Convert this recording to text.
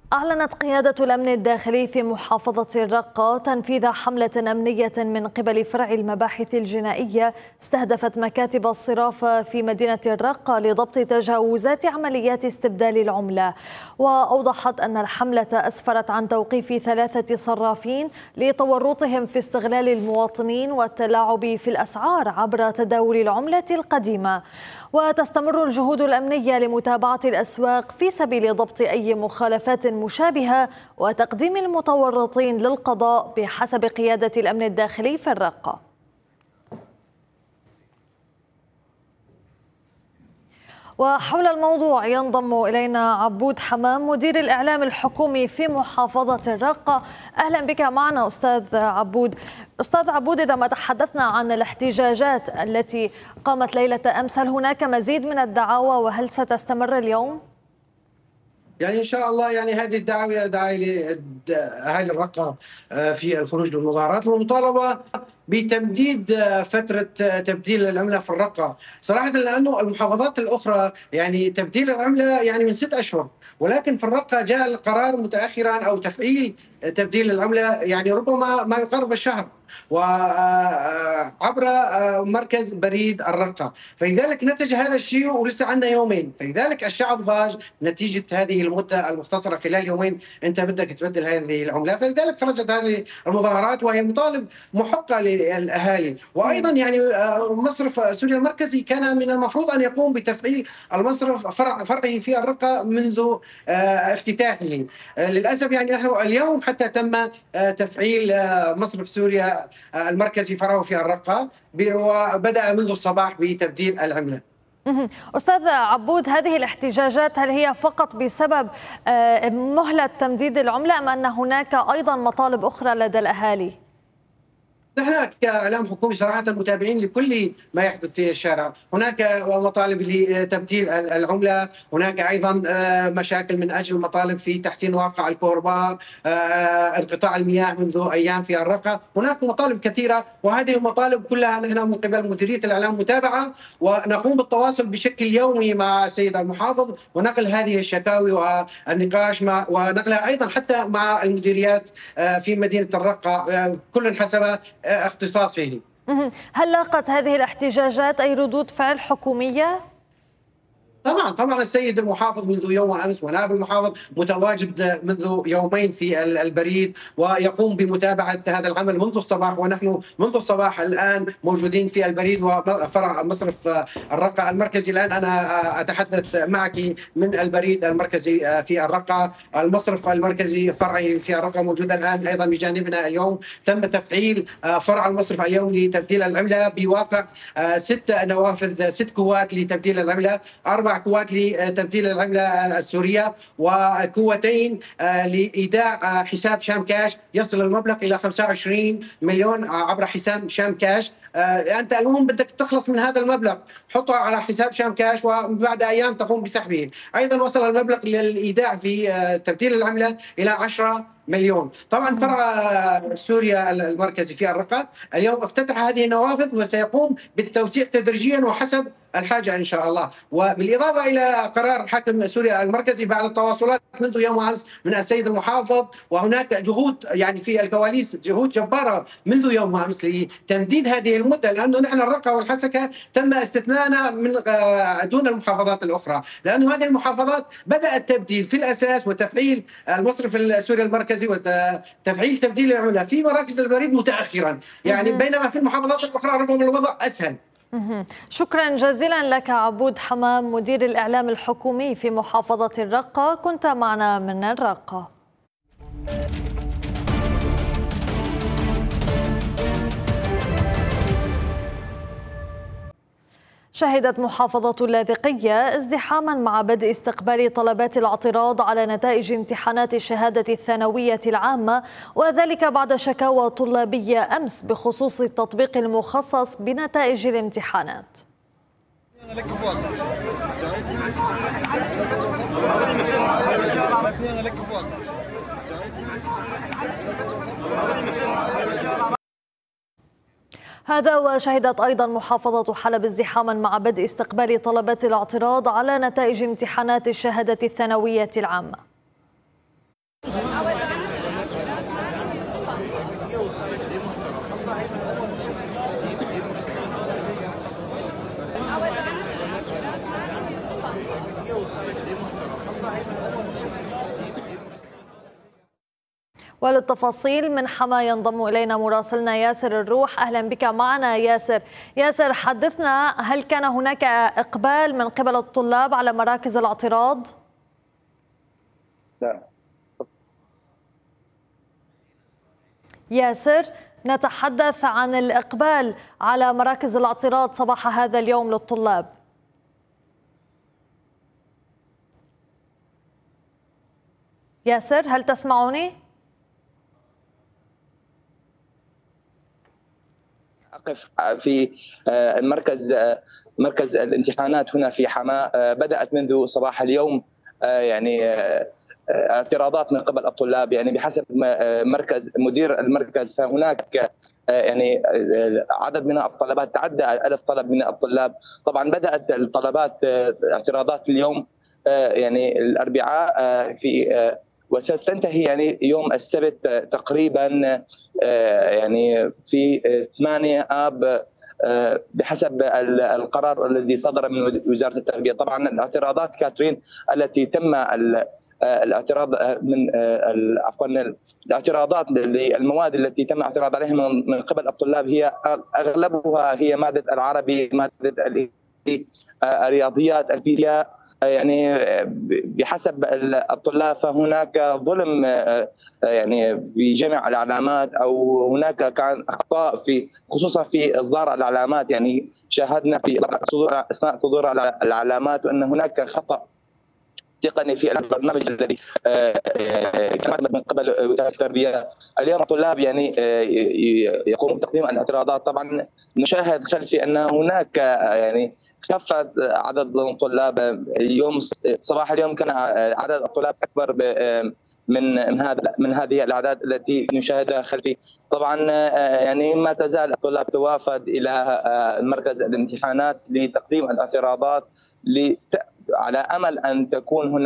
أعلنت قيادة الأمن الداخلي في محافظة الرقة تنفيذ حملة أمنية من قبل فرع المباحث الجنائية استهدفت مكاتب الصراف في مدينة الرقة لضبط تجاوزات عمليات استبدال العملة. وأوضحت أن الحملة أسفرت عن توقيف 3 صرافين لتورطهم في استغلال المواطنين والتلاعب في الأسعار عبر تداول العملة القديمة. وتستمر الجهود الأمنية لمتابعة الأسواق في سبيل ضبط أي مخالفات مشابهة وتقديم المتورطين للقضاء بحسب قيادة الأمن الداخلي في الرقة. وحول الموضوع ينضم إلينا عبود حمام مدير الإعلام الحكومي في محافظة الرقة. أهلا بك معنا أستاذ عبود. أستاذ عبود، إذا ما تحدثنا عن الاحتجاجات التي قامت ليلة أمس، هل هناك مزيد من الدعاوى وهل ستستمر اليوم؟ يعني إن شاء الله هذه الدعوة داعية لأهالي الرقة في الخروج للمظاهرات والمطالبة بتمديد فترة تبديل العملة في الرقة، صراحة لأنه المحافظات الأخرى تبديل العملة من 6 أشهر، ولكن في الرقة جاء القرار متأخرا أو تفعيل تبديل العملة ربما ما يقارب الشهر وعبر مركز بريد الرقة، فلذلك نتج هذا الشيء ولسه عندنا يومين، فلذلك الشعب ضاج نتيجة هذه المدة المختصرة خلال يومين أنت بدك تبدل هذه العملة، فلذلك خرجت هذه المظاهرات وهي مطالب محقة للأهالي. وأيضا مصرف سوريا المركزي كان من المفروض أن يقوم بتفعيل المصرف فرعه في الرقة منذ افتتاحه. للأسف نحن اليوم حتى تم تفعيل مصرف سوريا المركزي فرعه في الرقة وبدأ منذ الصباح بتبديل العملة. أستاذ عبود، هذه الاحتجاجات هل هي فقط بسبب مهلة تمديد العملة أم أن هناك أيضا مطالب أخرى لدى الأهالي؟ نحن كإعلام حكومي صراحة متابعين لكل ما يحدث في الشارع، هناك مطالب لتبديل العملة، هناك أيضا مشاكل من أجل مطالب في تحسين واقع الكهرباء، انقطاع المياه منذ أيام في الرقة، هناك مطالب كثيرة، وهذه المطالب كلها نحن من قبل مديرية الإعلام متابعة ونقوم بالتواصل بشكل يومي مع السيد المحافظ ونقل هذه الشكاوي والنقاش ونقلها أيضا حتى مع المديريات في مدينة الرقة كل حسب اختصاصه. هل لاقت هذه الاحتجاجات أي ردود فعل حكومية؟ طبعا السيد المحافظ منذ يوم امس ونائب المحافظ متواجد منذ يومين في البريد ويقوم بمتابعه هذا العمل منذ الصباح، ونحن منذ الصباح الان موجودين في البريد وفرع مصرف الرقه المركزي. الان انا اتحدث معك من البريد المركزي في الرقه، المصرف المركزي فرعي في الرقه موجود الان ايضا بجانبنا. اليوم تم تفعيل فرع المصرف اليوم لتبديل العمله بواقع 6 نوافذ، 6 كوات لتبديل العمله، 4 كوات لتبديل العملة السورية وكوتين لإيداع حساب شام كاش يصل المبلغ إلى 25 مليون عبر حساب شام كاش. أنت المهم بدك تخلص من هذا المبلغ حطه على حساب شام كاش وبعد أيام تقوم بسحبه. أيضا وصل المبلغ للإيداع في تبديل العملة إلى 10 مليون. طبعا فرع سوريا المركزي في الرقة اليوم افتتح هذه النوافذ وسيقوم بالتوسيع تدريجيا وحسب الحاجة إن شاء الله. وبالإضافة إلى قرار حاكم سوريا المركزي بعد التواصلات منذ يوم أمس من السيد المحافظ، وهناك جهود في الكواليس جهود جبارة منذ يوم أمس لتمديد هذه المدة، لأنه نحن الرقة والحسكة تم استثناءنا من دون المحافظات الأخرى، لأنه هذه المحافظات بدأ التبديل في الأساس وتفعيل المصرف السوري المركزي وتفعيل تبديل العملة في مراكز البريد متأخرا، بينما في المحافظات الأخرى ربما الوضع أسهل. شكرا جزيلا لك عبود حمام مدير الإعلام الحكومي في محافظة الرقة، كنت معنا من الرقة. شهدت محافظة اللاذقية ازدحاما مع بدء استقبال طلبات الاعتراض على نتائج امتحانات الشهادة الثانوية العامة، وذلك بعد شكاوى طلابية أمس بخصوص التطبيق المخصص بنتائج الامتحانات. هذا وشهدت أيضا محافظة حلب ازدحاما مع بدء استقبال طلبات الاعتراض على نتائج امتحانات الشهادة الثانوية العامة. وللتفاصيل من حما ينضم إلينا مراسلنا ياسر الروح. أهلا بك معنا ياسر. ياسر، حدثنا، هل كان هناك إقبال من قبل الطلاب على مراكز الاعتراض؟ لا. ياسر، نتحدث عن الإقبال على مراكز الاعتراض صباح هذا اليوم للطلاب. ياسر، هل تسمعني؟ أقف في مركز الامتحانات هنا في حماة. بدأت منذ صباح اليوم يعني اعتراضات من قبل الطلاب، يعني بحسب مدير المركز، فهناك يعني عدد من الطلبات تعدى 1000 طلب من الطلاب. طبعا بدأت الطلبات اعتراضات اليوم يعني الأربعاء وستنتهي يعني يوم السبت تقريبا يعني في 8 آب بحسب القرار الذي صدر من وزارة التربية. طبعا الاعتراضات كاترين التي تم الاعتراض من عفوا الاعتراضات للمواد التي تم الاعتراض عليها من قبل الطلاب هي اغلبها هي مادة العربي، مادة الرياضيات، الفيزياء. يعني بحسب الطلاب فهناك ظلم يعني بجمع العلامات، او هناك كان اخطاء في خصوصا في اصدار العلامات. يعني شاهدنا في اثناء صدور العلامات ان هناك خطا تقني في البرنامج الذي كان من قبل وزاره التربيه. اليوم الطلاب يعني يقومون بتقديم الاعتراضات. طبعا نشاهد خلفي ان هناك يعني خفت عدد الطلاب. اليوم صباح اليوم كان عدد الطلاب اكبر من هذه الاعداد التي نشاهدها خلفي. طبعا يعني ما تزال الطلاب توافد الى مركز الامتحانات لتقديم الاعتراضات على امل ان تكون هناك